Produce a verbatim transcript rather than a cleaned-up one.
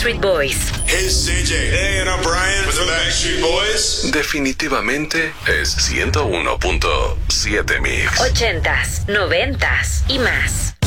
Backstreet Boys. Hey, C J. Hey, and I'm Brian with the Backstreet Boys. Definitivamente es ciento uno punto siete Mix. Ochentas, noventas y más.